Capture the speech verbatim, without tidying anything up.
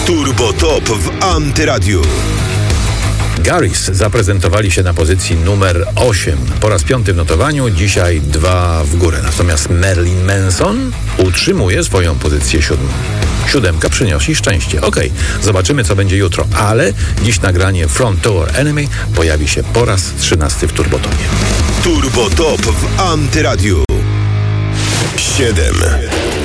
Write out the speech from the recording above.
Turbo Top w Antyradiu. Garys zaprezentowali się na pozycji numer osiem. Po raz piąty w notowaniu, dzisiaj dwa w górę. Natomiast Marilyn Manson utrzymuje swoją pozycję siódmą. Siódemka przynosi szczęście. Okej, okay, zobaczymy co będzie jutro, ale dziś nagranie From Tower Enemy pojawi się po raz trzynasty w Turbotopie. Turbo Top w Antyradiu. siedem.